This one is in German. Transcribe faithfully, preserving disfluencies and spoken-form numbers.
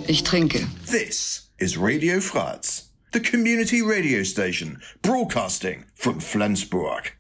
Ich trinke. This is Radio Fratz, the community radio station broadcasting from Flensburg.